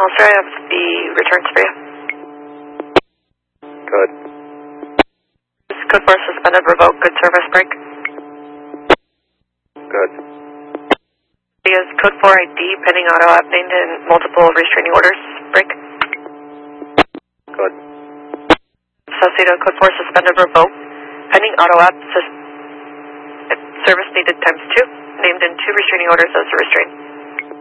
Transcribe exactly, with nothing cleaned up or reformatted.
Hollister, I have the returns for you. Good. Code four suspended, revoke, good service break. Good. Is code four I D pending auto app named in multiple restraining orders break. Good. Saucedo, code four suspended, revoke, pending auto app sus service needed times two, named in two restraining orders as a restraint.